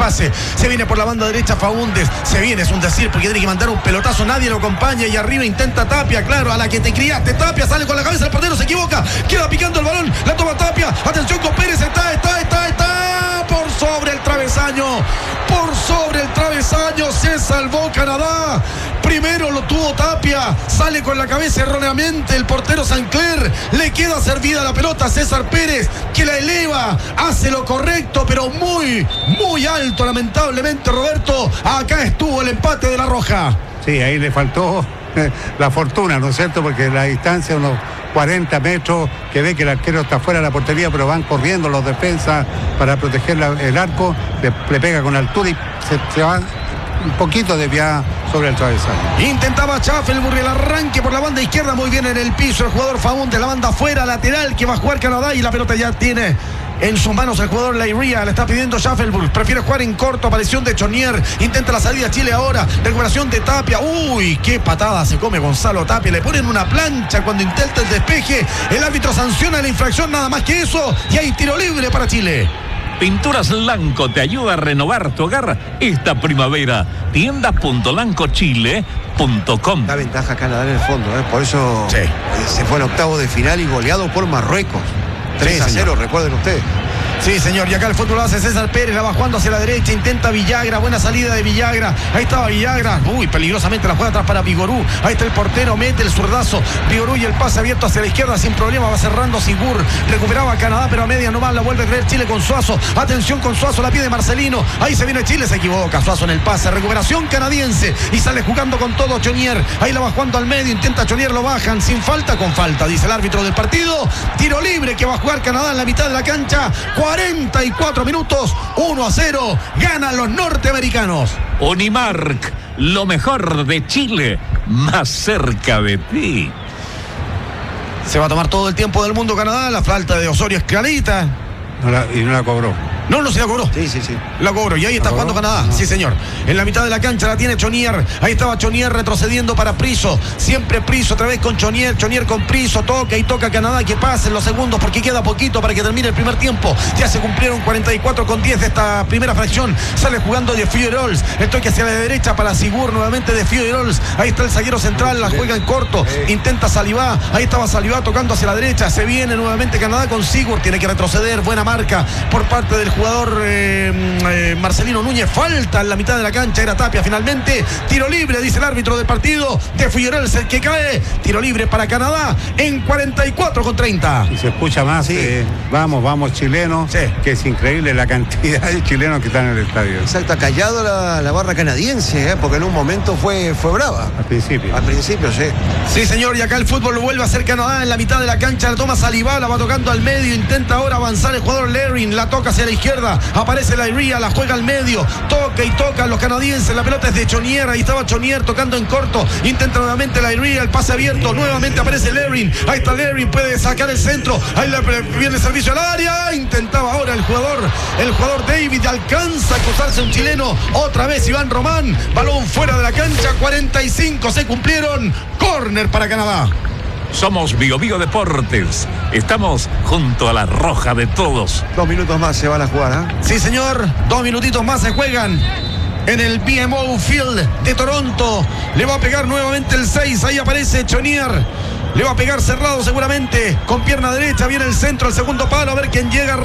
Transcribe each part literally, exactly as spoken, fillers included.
pase. Se viene por la banda derecha Faúndez. Se viene, es un decir, porque tiene que mandar un pelotazo. Nadie lo acompaña. Y arriba intenta Tapia, claro, a la que te criaste. Tapia sale con la cabeza, el portero se equivoca. Queda picando el balón. La toma Tapia. Atención con Pérez. Está, está, está, está. Por sobre el travesaño. Por sobre el travesaño. Se salvó Canadá. Primero lo tuvo Tapia. Sale con la cabeza erróneamente el portero Sancler. Le queda servida la pelota a César Pérez, que la eleva. Hace lo correcto, pero muy, muy alto, lamentablemente, Roberto. Acá estuvo el empate de La Roja. Sí, ahí le faltó la fortuna, ¿no es cierto? Porque la distancia, unos cuarenta metros, que ve que el arquero está fuera de la portería, pero van corriendo los defensas para proteger la, el arco, le, le pega con altura y se, se va un poquito desviada sobre el travesaño. Intentaba Schaffelburg el arranque por la banda izquierda, muy bien en el piso el jugador Faúndez, la banda afuera, lateral, que va a jugar Canadá, y la pelota ya tiene en sus manos el jugador Leiria. Le está pidiendo Schaffelburg, prefiere jugar en corto. Aparición de Chonier, intenta la salida Chile ahora, recuperación de Tapia. Uy, qué patada se come Gonzalo Tapia, le ponen una plancha cuando intenta el despeje. El árbitro sanciona la infracción, nada más que eso, y hay tiro libre para Chile. Pinturas Lanco te ayuda a renovar tu hogar esta primavera. tiendas punto lanco chile punto com. Da ventaja Canadá en el fondo, ¿eh? Por eso sí. eh, se fue al octavo de final y goleado por Marruecos. tres a cero, recuerden ustedes. Sí, señor, y acá el fútbol lo hace César Pérez, la va jugando hacia la derecha, intenta Villagra, buena salida de Villagra, ahí estaba Villagra, uy, peligrosamente la juega atrás para Vigorú, ahí está el portero, mete el zurdazo, Vigorú, y el pase abierto hacia la izquierda sin problema, va cerrando Sigur, recuperaba a Canadá, pero a media nomás la vuelve a creer Chile con Suazo, atención con Suazo, la pide Marcelino, ahí se viene Chile, se equivoca, Suazo en el pase, recuperación canadiense, y sale jugando con todo Chonier, ahí la va jugando al medio, intenta Chonier, lo bajan, sin falta, con falta, dice el árbitro del partido, tiro libre que va a jugar Canadá en la mitad de la cancha, cuarenta y cuatro minutos, uno a cero, ganan los norteamericanos. Unimark, lo mejor de Chile, más cerca de ti. Se va a tomar todo el tiempo del mundo Canadá, la falta de Osorio es clarita. No la, y no la cobró. No, no se la cobró. Sí, sí, sí. La cobró. Y ahí está jugando Canadá. Sí, señor. En la mitad de la cancha la tiene Chonier. Ahí estaba Chonier retrocediendo para Priso. Siempre Priso otra vez con Chonier. Chonier con Priso. Toca y toca Canadá. Que pasen los segundos porque queda poquito para que termine el primer tiempo. Ya se cumplieron cuarenta y cuatro con diez de esta primera fracción. Sale jugando de Figuerols. El toque hacia la derecha para Sigur. Nuevamente de Figuerols. Ahí está el zaguero central. La juega en corto. Intenta Salivá. Ahí estaba Salivá tocando hacia la derecha. Se viene nuevamente Canadá con Sigur. Tiene que retroceder. Buena marca por parte del jugador eh, eh, Marcelino Núñez. Falta en la mitad de la cancha, era Tapia finalmente. Tiro libre, dice el árbitro del partido, de Figueroles el que cae. Tiro libre para Canadá en cuarenta y cuatro con treinta. Y se escucha más, sí. eh, vamos, vamos chilenos, sí. Que es increíble la cantidad de chilenos que están en el estadio. Exacto, callado la, la barra canadiense, ¿eh? Porque en un momento fue, fue brava. Al principio. Al principio, sí. Sí, señor, y acá el fútbol lo vuelve a hacer Canadá en la mitad de la cancha. La toma Salivá, la va tocando al medio. Intenta ahora avanzar el jugador Lerin, la toca hacia la izquierda. Aparece la Iría, la juega al medio. Toca y toca los canadienses. La pelota es de Chonier. Ahí estaba Chonier tocando en corto. Intenta nuevamente la Iría, el pase abierto. Nuevamente aparece Lerin. Ahí está Lerin, puede sacar el centro. Ahí le viene el servicio al área. Intentaba ahora el jugador, el jugador David. Alcanza a cruzarse un chileno. Otra vez Iván Román. Balón fuera de la cancha. cuarenta y cinco se cumplieron. Córner para Canadá. Somos Bio Bio Deportes. Estamos junto a la roja de todos. Dos minutos más se van a jugar, ¿eh? Sí, señor. Dos minutitos más se juegan en el B M O Field de Toronto. Le va a pegar nuevamente el seis. Ahí aparece Chonier. Le va a pegar cerrado seguramente. Con pierna derecha viene el centro, el segundo palo. A ver quién llega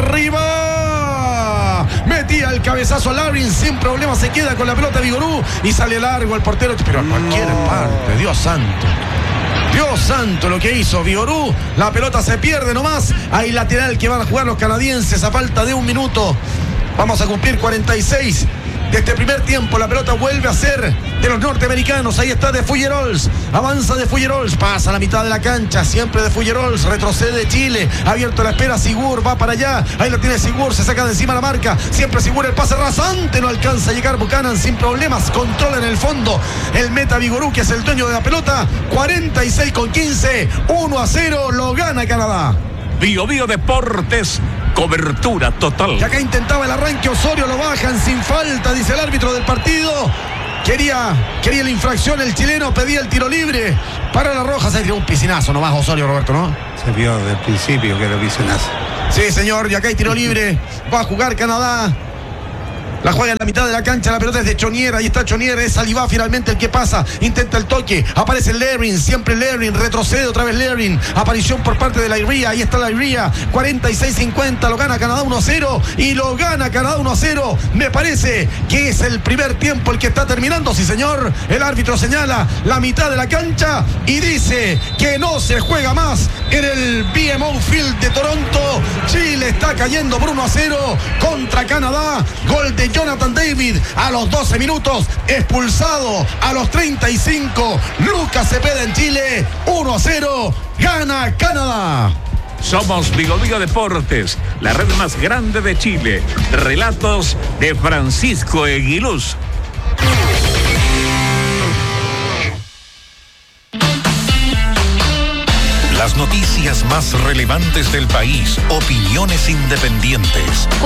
arriba. Metía el cabezazo a Larin. Sin problema se queda con la pelota Vigorú. Y sale largo el portero. Pero a cualquier no. parte. Dios santo. Dios santo lo que hizo Vigorú. La pelota se pierde nomás. Hay lateral que van a jugar los canadienses a falta de un minuto. Vamos a cumplir cuarenta y seis de este primer tiempo. La pelota vuelve a ser de los norteamericanos. Ahí está de Figuerols. Avanza de Figuerols. Pasa a la mitad de la cancha. Siempre de Figuerols. Retrocede Chile. Abierto la espera Sigur. Va para allá. Ahí lo tiene Sigur. Se saca de encima la marca. Siempre Sigur. El pase rasante. No alcanza a llegar Buchanan sin problemas. Controla en el fondo el meta Vigorú, que es el dueño de la pelota. cuarenta y seis con quince. uno a cero. Lo gana Canadá. Bio Bio Deportes. Cobertura total. Y acá intentaba el arranque Osorio, lo bajan sin falta, dice el árbitro del partido. Quería, quería la infracción el chileno, pedía el tiro libre para la roja. Se tiró un piscinazo nomás Osorio, Roberto, ¿no? Se vio desde el principio que era piscinazo. Sí, señor, y acá hay tiro libre. Va a jugar Canadá La juega en la mitad de la cancha, la pelota es de Chonier, ahí está Chonier, es Salivá finalmente el que pasa, intenta el toque, aparece Lerin, siempre Lerin, retrocede otra vez Lerin, aparición por parte de la Iría, ahí está la Iría, cuarenta y seis cincuenta, lo gana Canadá uno a cero y lo gana Canadá uno a cero, me parece que es el primer tiempo el que está terminando, sí señor, el árbitro señala la mitad de la cancha y dice que no se juega más en el B M O Field de Toronto. Chile está cayendo por uno a cero contra Canadá, gol de Jonathan David a los doce minutos, expulsado a los treinta y cinco, Lucas Cepeda en Chile, uno a cero, gana Canadá. Somos Vigo Vigo Deportes, la red más grande de Chile. Relatos de Francisco Eguiluz. Las noticias más relevantes del país, opiniones independientes.